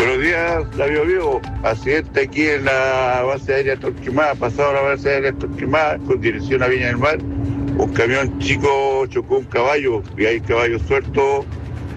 Buenos días, David Vivo. Accidente aquí en la base aérea Torquemada, pasado la base aérea Torquemada, con dirección a Viña del Mar. Un camión chico chocó un caballo y hay caballos sueltos